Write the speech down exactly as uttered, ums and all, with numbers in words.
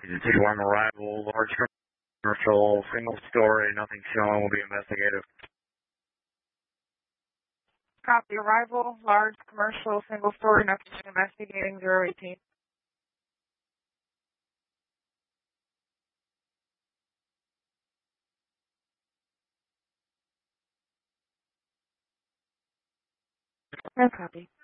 two one arrival, large commercial, single story, nothing showing, will be investigative. Copy. Arrival, large commercial, single story, nothing investigating, zero eighteen. No copy.